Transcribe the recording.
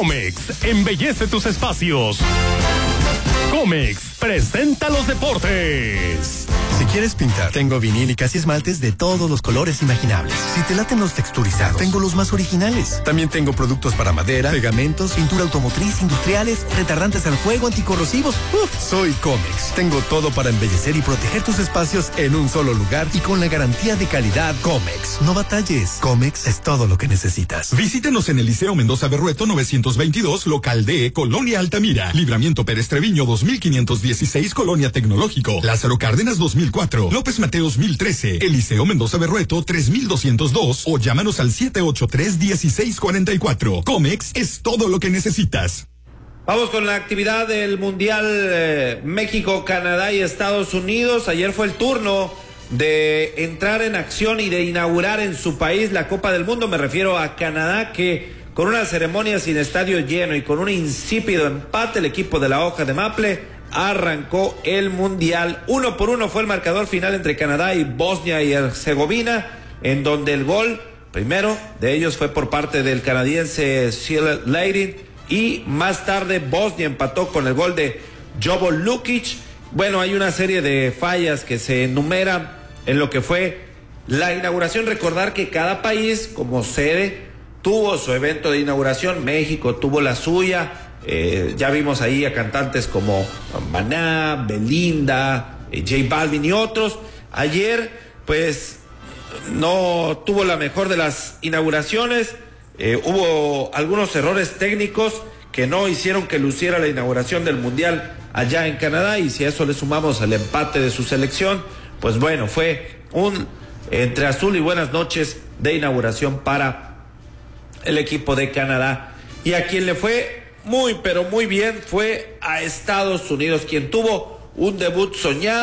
Comex, embellece tus espacios. Comex presenta los deportes. Si quieres pintar, tengo vinílicas y esmaltes de todos los colores imaginables. Si te laten los texturizados, tengo los más originales. También tengo productos para madera, pegamentos, pintura automotriz, industriales, retardantes al fuego, anticorrosivos. Soy Comex. Tengo todo para embellecer y proteger tus espacios en un solo lugar y con la garantía de calidad Comex. No batalles. Comex es todo lo que necesitas. Visítenos en el Liceo Mendoza Berrueto 922, local D, Colonia Altamira. Libramiento Pérez Treviño 2516, Colonia Tecnológico. Lázaro Cárdenas 2004, López Mateos 1013, Eliseo Mendoza Berrueto 3202 o llámanos al 783-1644. Comex es todo lo que necesitas. Vamos con la actividad del Mundial México, Canadá y Estados Unidos. Ayer fue el turno de entrar en acción y de inaugurar en su país la Copa del Mundo. Me refiero a Canadá, que con una ceremonia sin estadio lleno y con un insípido empate, el equipo de la hoja de Maple arrancó el Mundial. 1-1 fue el marcador final entre Canadá y Bosnia y Herzegovina, en donde el gol primero de ellos fue por parte del canadiense Seal Layden, y más tarde Bosnia empató con el gol de Jovo Lukic. Bueno, hay una serie de fallas que se enumeran en lo que fue la inauguración. Recordar que cada país como sede tuvo su evento de inauguración. México tuvo la suya. Ya vimos ahí a cantantes como Maná, Belinda, J Balvin y otros. Ayer pues no tuvo la mejor de las inauguraciones. Hubo algunos errores técnicos que no hicieron que luciera la inauguración del Mundial allá en Canadá, y si a eso le sumamos el empate de su selección, pues bueno, fue un entre azul y buenas noches de inauguración para el equipo de Canadá. Y a quien le fue muy pero muy bien fue a Estados Unidos, quien tuvo un debut soñado.